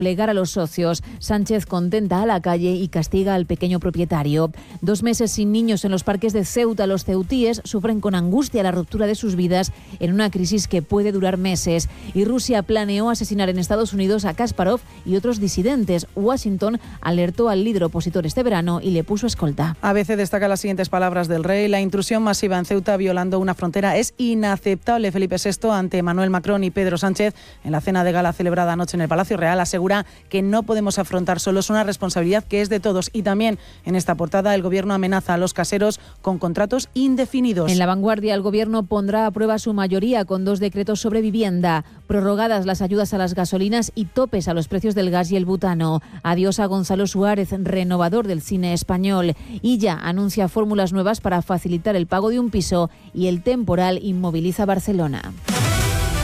plegar a los socios. Sánchez contenta a la calle y castiga al pequeño propietario. 2 meses sin niños en los parques de Ceuta. Los ceutíes sufren con angustia la ruptura de sus vidas en una crisis que puede durar meses. Y Rusia planeó asesinar en Estados Unidos a Kasparov y otros disidentes. Washington alertó al líder opositor este verano y le puso escolta. ABC destaca las siguientes palabras del rey. La intrusión masiva en Ceuta violando una frontera es inaceptable. Felipe VI ante Emmanuel Macron y Pedro Sánchez en la cena de gala celebrada anoche en el Palacio Real asegura que no podemos afrontar solos una responsabilidad que es de todos. Y también en esta portada el Gobierno amenaza a los caseros con contratos indefinidos. En La Vanguardia el Gobierno pondrá a prueba su mayoría con 2 decretos sobre vivienda, prorrogadas las ayudas a las gasolinas y topes a los precios del gas y el butano. Adiós a Gonzalo Suárez, renovador del cine español. Illa anuncia fórmulas nuevas para facilitar el pago de un piso y el temporal inmoviliza Barcelona.